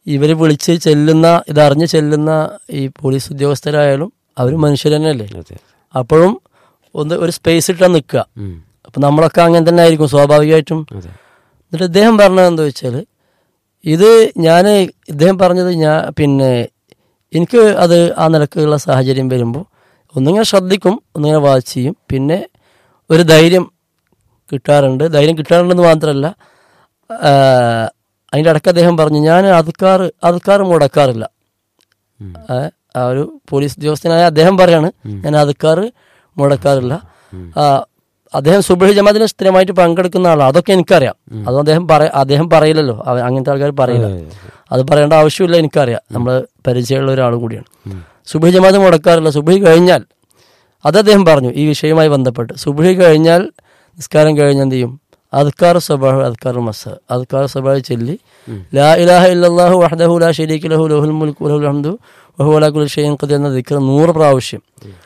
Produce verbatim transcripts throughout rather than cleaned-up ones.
ഇവർ വിളിച്ച് ചെല്ലുന്ന ഇതറിഞ്ഞ് ചെല്ലുന്ന ഈ പോലീസ് ഉദ്യോഗസ്ഥരായാലും അവർ മനുഷ്യർ തന്നെയല്ലേ. അപ്പോഴും ഒന്ന് ഒരു സ്പേസ് ഇട്ടാൽ നിൽക്കുക. അപ്പം നമ്മളൊക്കെ അങ്ങനെ തന്നെ ആയിരിക്കും സ്വാഭാവികമായിട്ടും. എന്നിട്ട് ഇദ്ദേഹം പറഞ്ഞത് എന്താ വെച്ചാൽ, ഇത് ഞാൻ ഇദ്ദേഹം പറഞ്ഞത് ഞാൻ പിന്നെ എനിക്ക് അത് ആ നിലക്കുള്ള സാഹചര്യം വരുമ്പോൾ ഒന്നിങ്ങനെ ശ്രദ്ധിക്കും, ഒന്നിങ്ങനെ വാച്ച് ചെയ്യും, പിന്നെ ഒരു ധൈര്യം കിട്ടാറുണ്ട്. ധൈര്യം കിട്ടാറുണ്ടെന്ന് മാത്രമല്ല, അതിൻ്റെ ഇടയ്ക്ക് അദ്ദേഹം പറഞ്ഞു ഞാൻ അതുക്കാർ അതുക്കാർ മുടക്കാറില്ല. ആ ഒരു പോലീസ് ഉദ്യോഗസ്ഥനായ അദ്ദേഹം പറയാണ് ഞാൻ അതുക്കാർ മുടക്കാറില്ല. അദ്ദേഹം സുബ്ഹി ജമാഅത്തിന് സ്ഥിരമായിട്ട് പങ്കെടുക്കുന്ന ആളാണ്, അതൊക്കെ എനിക്കറിയാം. അതും അദ്ദേഹം പറ അദ്ദേഹം പറയില്ലല്ലോ, അങ്ങനത്തെ ആൾക്കാർ പറയില്ല, അത് പറയേണ്ട ആവശ്യമില്ല, എനിക്കറിയാം, നമ്മൾ പരിചയമുള്ള ഒരാളും കൂടിയാണ്. സുബ്ഹി ജമാഅത്ത് മുടക്കാറില്ല. സുബ്ഹി കഴിഞ്ഞാൽ അത് അദ്ദേഹം പറഞ്ഞു ഈ വിഷയവുമായി ബന്ധപ്പെട്ട്, സുബ്ഹി കഴിഞ്ഞാൽ നിസ്കാരം കഴിഞ്ഞാൽ എന്ത് ചെയ്യും, അദ്കാർ സബാഹ് അദ്കാർ മസ അദ്കാർ സബാഹ് ചൊല്ലി ലാ ഇലാഹ ഇല്ലല്ലാഹു വഹ്ദഹു ലാ ശരീക ലഹു ലഹുൽ മുൽക്കു വലഹുൽ ഹംദു വഹുവ അലാ കുല്ലി ഷൈഇൻ ഖദീർ എന്ന ദിക്ർ നൂറ് പ്രാവശ്യം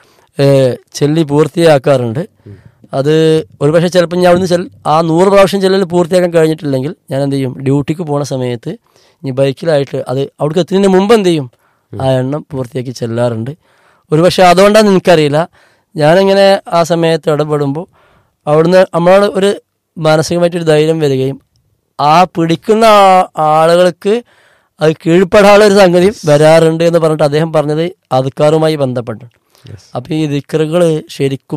ചൊല്ലി പൂർത്തിയാക്കാറുണ്ട്. അത് ഒരുപക്ഷെ ചിലപ്പോൾ ഞാൻ അവിടുന്ന് ചെൽ ആ നൂറ് പ്രാവശ്യം ചെല്ലൽ പൂർത്തിയാക്കാൻ കഴിഞ്ഞിട്ടില്ലെങ്കിൽ ഞാൻ എന്ത് ചെയ്യും, ഡ്യൂട്ടിക്ക് പോണ സമയത്ത് ഇനി ബൈക്കിലായിട്ട് അത് അവിടേക്ക് എത്തുന്നതിന് മുമ്പ് എന്ത് ചെയ്യും, ആ എണ്ണം പൂർത്തിയാക്കി ചെല്ലാറുണ്ട്. ഒരുപക്ഷെ അതുകൊണ്ടാണെന്ന് എനിക്കറിയില്ല, ഞാനിങ്ങനെ ആ സമയത്ത് ഇടപെടുമ്പോൾ അവിടുന്ന് നമ്മളോട് ഒരു മാനസികമായിട്ടൊരു ധൈര്യം വരികയും ആ പിടിക്കുന്ന ആളുകൾക്ക് അത് കീഴ്പ്പെടാനുള്ള ഒരു സംഗതി വരാറുണ്ട് എന്ന് പറഞ്ഞിട്ട് അദ്ദേഹം പറഞ്ഞത് അദ്കാറുമായി ബന്ധപ്പെട്ട്. അപ്പോൾ ഈ ദിക്റുകൾ ശരിക്കും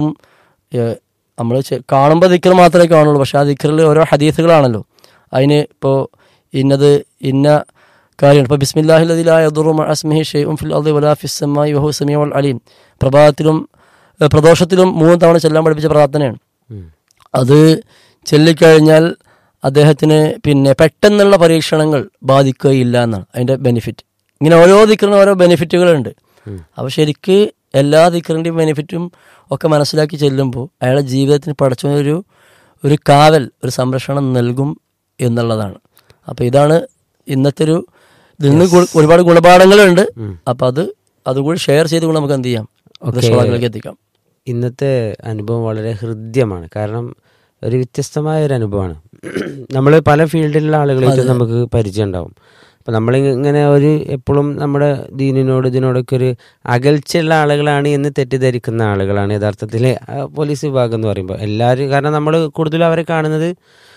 നമ്മൾ കാണുമ്പോൾ ദിക്ർ മാത്രമേ കാണുള്ളൂ, പക്ഷെ ആ ദിക്റിൽ ഓരോ ഹദീസുകളാണല്ലോ. അതിന് ഇപ്പോൾ ഇന്നത് ഇന്ന കാര്യമാണ്. ഇപ്പോൾ ബിസ്മില്ലാഹിൽ ലദീ ലാ യദുറു മഅ ഇസ്മിഹി ശൈഉൻ ഫിൽ അർളി വലാ ഫിസ് സമാഇ വഹുവ സമീഉൽ അലീം പ്രഭാതത്തിലും പ്രദോഷത്തിലും മൂന്ന് തവണ ചെല്ലാൻ പഠിപ്പിച്ച പ്രാർത്ഥനയാണ്. അത് ചൊല്ലിക്കഴിഞ്ഞാൽ അദ്ദേഹത്തിന് പിന്നെ പെട്ടെന്നുള്ള പരീക്ഷണങ്ങൾ ബാധിക്കുകയില്ല എന്നാണ് അതിൻ്റെ ബെനിഫിറ്റ്. ഇങ്ങനെ ഓരോ ദിക്റിനും ഓരോ ബെനിഫിറ്റുകളുണ്ട്. അപ്പോൾ ശരിക്ക് എല്ലാ ദിക്റിൻ്റെയും ബെനിഫിറ്റും ഒക്കെ മനസ്സിലാക്കി ചെല്ലുമ്പോൾ അയാളുടെ ജീവിതത്തിന് പടച്ചൊരു ഒരു കാവൽ, ഒരു സംരക്ഷണം നൽകും എന്നുള്ളതാണ്. അപ്പോൾ ഇതാണ് ഇന്നത്തെ ഒരു ഇതിൽ നിന്ന് ഒരുപാട് ഗുണപാഠങ്ങളുണ്ട്. അപ്പം അത് അതുകൂടി ഷെയർ ചെയ്തുകൊണ്ട് നമുക്ക് എന്ത് ചെയ്യാം, ശ്രോതാക്കളിലേക്ക് എത്തിക്കാം. ഇന്നത്തെ അനുഭവം വളരെ ഹൃദ്യമാണ്. കാരണം ഒരു വ്യത്യസ്തമായ ഒരു അനുഭവമാണ്. നമ്മൾ പല ഫീൽഡിലുള്ള ആളുകളായിട്ട് നമുക്ക് പരിചയം ഉണ്ടാവും. അപ്പം നമ്മളിങ്ങനെ ഒരു എപ്പോഴും നമ്മുടെ ദീനിനോട് ഇതിനോടൊക്കെ ഒരു അകൽച്ചയുള്ള ആളുകളാണ് എന്ന് തെറ്റിദ്ധരിക്കുന്ന ആളുകളാണ് യഥാർത്ഥത്തിൽ പോലീസ് വിഭാഗം എന്ന് പറയുമ്പോൾ എല്ലാവരും. കാരണം നമ്മൾ കൂടുതലും അവരെ കാണുന്നത്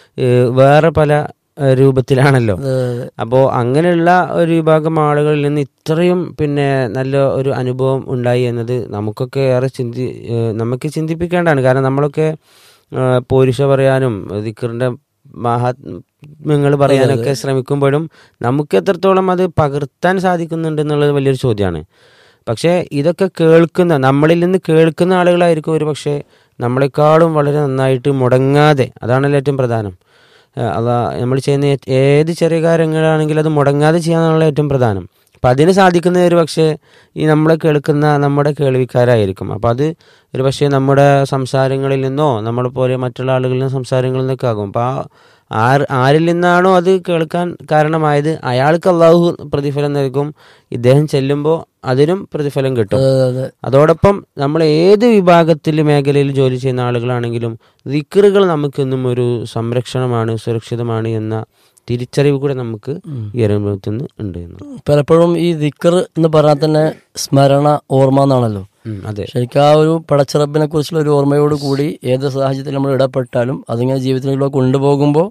വേറെ പല രൂപത്തിലാണല്ലോ. അപ്പോൾ അങ്ങനെയുള്ള ഒരു വിഭാഗം ആളുകളിൽ നിന്ന് ഇത്രയും പിന്നെ നല്ല ഒരു അനുഭവം ഉണ്ടായി എന്നത് നമുക്കൊക്കെ ഏറെ ചിന്തി നമുക്ക് ചിന്തിപ്പിക്കേണ്ടതാണ്. കാരണം നമ്മളൊക്കെ പോരിഷ പറയാനും ദിക്റിൻ്റെ മഹാത്മ്യങ്ങൾ പറയാനൊക്കെ ശ്രമിക്കുമ്പോഴും നമുക്ക് എത്രത്തോളം അത് പകർത്താൻ സാധിക്കുന്നുണ്ട് എന്നുള്ളത് വലിയൊരു ചോദ്യമാണ്. പക്ഷേ ഇതൊക്കെ കേൾക്കുന്ന നമ്മളിൽ നിന്ന് കേൾക്കുന്ന ആളുകളായിരിക്കും ഒരു പക്ഷേ നമ്മളെക്കാളും വളരെ നന്നായിട്ട് മുടങ്ങാതെ, അതാണല്ലോ ഏറ്റവും പ്രധാനം. അതാ നമ്മൾ ചെയ്യുന്ന ഏത് ചെറിയ കാര്യങ്ങളാണെങ്കിലും അത് മുടങ്ങാതെ ചെയ്യാന്നുള്ള ഏറ്റവും പ്രധാനം. അപ്പം അതിന് സാധിക്കുന്നത് ഒരു പക്ഷേ ഈ നമ്മളെ കേൾക്കുന്ന നമ്മുടെ കേൾവിക്കാരായിരിക്കും. അപ്പം അത് ഒരു പക്ഷേ നമ്മുടെ സംസാരങ്ങളിൽ നിന്നോ നമ്മളെ പോലെ മറ്റുള്ള ആളുകളിൽ നിന്ന് സംസാരങ്ങളിൽ നിന്നൊക്കെ ആകും. അപ്പം ആ ആർ ആരിൽ നിന്നാണോ അത് കേൾക്കാൻ കാരണമായത് അയാൾക്ക് അള്ളാഹു പ്രതിഫലം നൽകും. ഇദ്ദേഹം ചെല്ലുമ്പോൾ അതിനും പ്രതിഫലം കിട്ടും. അതോടൊപ്പം നമ്മൾ ഏത് വിഭാഗത്തിൽ മേഖലയിൽ ജോലി ചെയ്യുന്ന ആളുകളാണെങ്കിലും ദിക്റുകൾ നമുക്കെന്നും ഒരു സംരക്ഷണമാണ്, സുരക്ഷിതമാണ് എന്ന തിരിച്ചറിവ് കൂടെ നമുക്ക് ഈ അനുഭവത്തിൽ നിന്ന് ഉണ്ട്. പലപ്പോഴും ഈ ദിക്ർ എന്ന് പറഞ്ഞാൽ തന്നെ സ്മരണ, ഓർമ്മ എന്നാണല്ലോ. അതെ, ശരിക്കും ആ ഒരു പടച്ചിറപ്പിനെ കുറിച്ചുള്ള ഒരു ഓർമ്മയോട് കൂടി ഏത് സാഹചര്യത്തിൽ നമ്മൾ ഇടപെട്ടാലും അതിങ്ങനെ ജീവിതത്തിലൂടെ കൊണ്ടുപോകുമ്പോൾ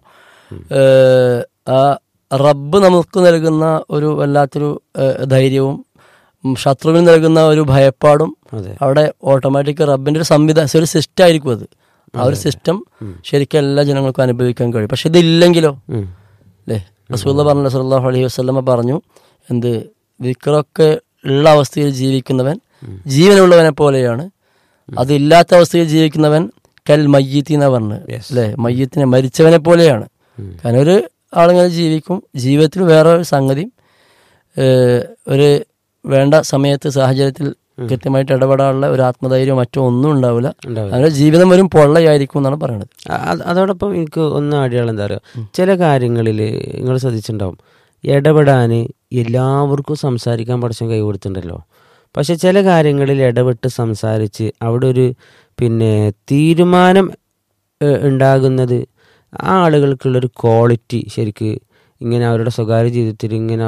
ആ റബ്ബ് നമുക്ക് നൽകുന്ന ഒരു വല്ലാത്തൊരു ധൈര്യവും ശത്രുവിന് നൽകുന്ന ഒരു ഭയപ്പാടും അവിടെ ഓട്ടോമാറ്റിക് റബ്ബിന്റെ ഒരു സംവിധാനം, ഒരു സിസ്റ്റം ആയിരിക്കും അത്. ആ ഒരു സിസ്റ്റം ശരിക്കും എല്ലാ ജനങ്ങൾക്കും അനുഭവിക്കാൻ കഴിയും. പക്ഷെ ഇതില്ലെങ്കിലോ അല്ലേ, റസൂലുള്ളാഹി പറഞ്ഞു, സല്ലല്ലാഹു അലൈഹി വസല്ലമ പറഞ്ഞു, എന്ത് ദിക്റൊക്കെ ഉള്ള അവസ്ഥയിൽ ജീവിക്കുന്നവൻ ജീവനുള്ളവനെ പോലെയാണ്, അതില്ലാത്ത അവസ്ഥയിൽ ജീവിക്കുന്നവൻ കൽ മയ്യിത്തി എന്നാ പറഞ്ഞു അല്ലേ, മയ്യത്തിനെ മരിച്ചവനെ പോലെയാണ്. കാരണം ഒരു ആളിങ്ങനെ ജീവിക്കും, ജീവിതത്തിൽ വേറെ ഒരു സംഗതി ഒരു വേണ്ട സമയത്ത് സാഹചര്യത്തിൽ കൃത്യമായിട്ട് ഇടപെടാനുള്ള ഒരു ആത്മധൈര്യം മറ്റോ ഒന്നും ഉണ്ടാവില്ല. അങ്ങനെ ജീവിതം വരും പൊള്ളയായിരിക്കും എന്നാണ് പറയുന്നത്. അതോടൊപ്പം എനിക്ക് ഒന്ന് അടിയാളം എന്താ പറയുക, ചില കാര്യങ്ങളിൽ നിങ്ങൾ ശ്രദ്ധിച്ചിട്ടുണ്ടാവും, ഇടപെടാൻ എല്ലാവർക്കും സംസാരിക്കാൻ പഠിച്ചാൽ കൈ കൊടുത്തിട്ടുണ്ടല്ലോ. പക്ഷെ ചില കാര്യങ്ങളിൽ ഇടപെട്ട് സംസാരിച്ച് അവിടെ ഒരു പിന്നെ തീരുമാനം ഉണ്ടാകുന്നത് ആ ആളുകൾക്കുള്ളൊരു ക്വാളിറ്റി ശരിക്ക് ഇങ്ങനെ അവരുടെ സ്വകാര്യ ജീവിതത്തിൽ ഇങ്ങനെ